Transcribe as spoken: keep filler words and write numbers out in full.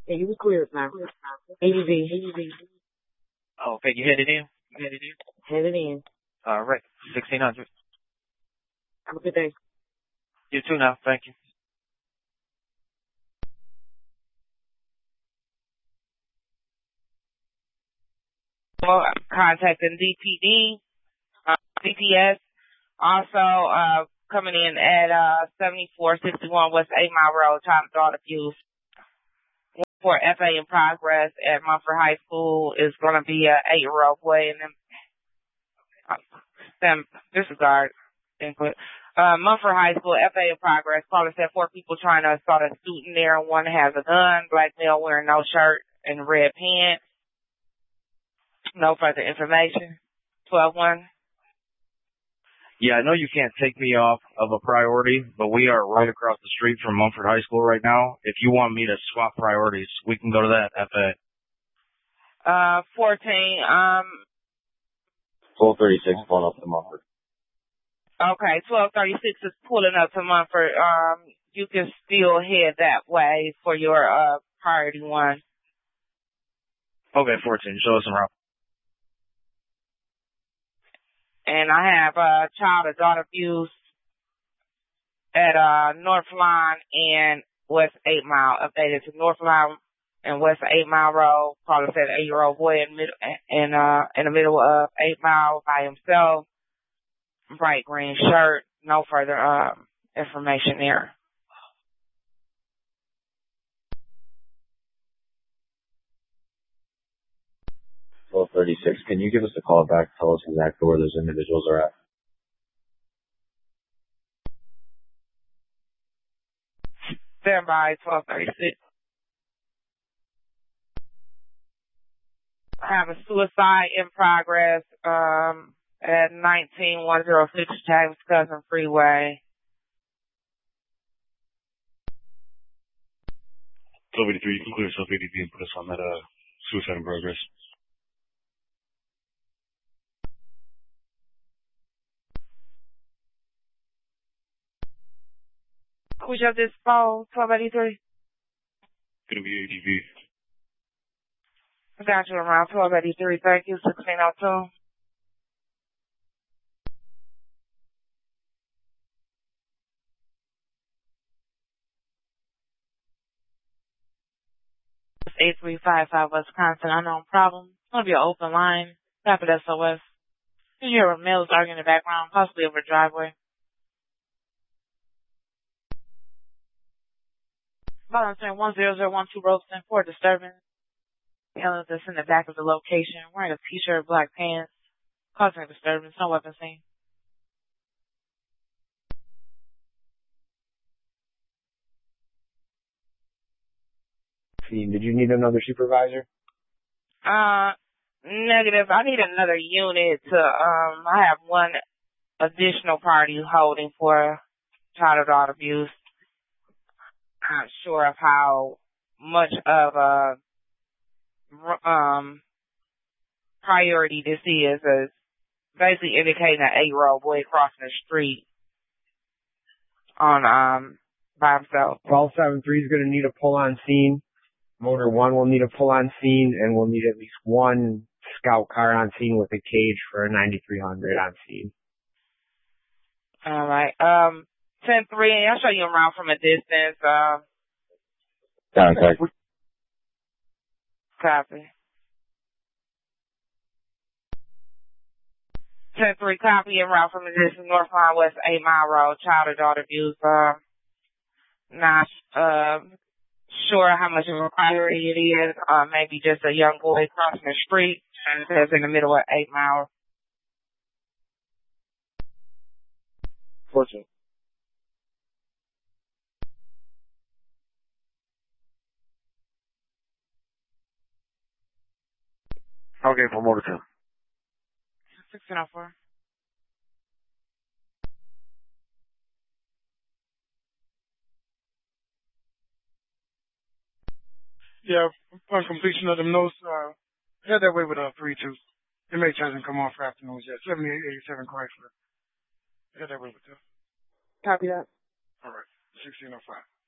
Yeah, you was cleared now. A U V. Oh, okay, you headed in? You headed in? Headed in. All right, sixteen hundred. Have a good day. You too now. Thank you. Well, contacting D P D, uh, D P S. Also, uh, coming in at, uh, seventy-four sixty-one West eight Mile Road, child and daughter abuse. For F A in progress at Mumford High School is going to be an eight-year-old boy and then, uh, them disregard input. Uh, Mumford High School, F A in progress. Caller said four people trying to assault a student there. One has a gun, black male wearing no shirt and red pants. No further information. twelve one. Yeah, I know you can't take me off of a priority, but we are right across the street from Mumford High School right now. If you want me to swap priorities, we can go to that, F A. Uh, fourteen, um. twelve thirty-six pulling up to Mumford. Okay, twelve thirty-six is pulling up to Mumford. Um, you can still head that way for your, uh, priority one. Okay, fourteen, show us some route. And I have, uh, child or daughter abuse at, uh, North Line and West eight Mile, updated to North Line and West eight Mile Road. Probably said eight-year-old boy in, mid- in, uh, in the middle of eight Mile by himself. Bright green shirt. No further, um, information there. twelve thirty-six. Can you give us a call back? Tell us exactly where those individuals are at. Stand by, twelve thirty-six. I have a suicide in progress, um, at nineteen one oh six James Cousin Freeway. twelve eighty-three, you can clear yourself A D B and put us on that, uh, suicide in progress. Who's your this phone? twelve eighty-three? Gonna be A D B. I got you around twelve eighty-three. Thank you. sixteen oh two. eight three five five Wisconsin. Unknown problem. It's going to be an open line. Rapid S O S. You hear males arguing in the background, possibly over a driveway. Bottom saying one zero zero one two Roaston for disturbance. Yelling that's in the back of the location, wearing a t-shirt, black pants, causing a disturbance, no weapon seen. Did you need another supervisor? Uh, negative. I need another unit to, um, I have one additional party holding for child or daughter abuse. I'm not sure of how much of a, um, priority this is. It's basically indicating an eight-year-old boy crossing the street on, um, by himself. twelve seventy-three is going to need a pull on scene. Motor one will need a pull on scene, and we'll need at least one scout car on scene with a cage for a ninety-three hundred on scene. All right. Um, ten three, I'll show you around from a distance. Um, Contact. Copy. ten three, copy and route from a distance, North Line West eight Mile Road, child or daughter abuse. Um, not, um, sure how much of a priority it is. Uh, maybe just a young boy crossing the street and it says in the middle of eight Mile. fourteen. Okay, for motor two. sixteen oh four. Yeah, upon completion of them notes, uh, head that way with a three two. Inmate hasn't come on for afternoons yet. seventy-eight eighty-seven Chrysler. Head that way with two. Copy that. All right, sixteen oh five.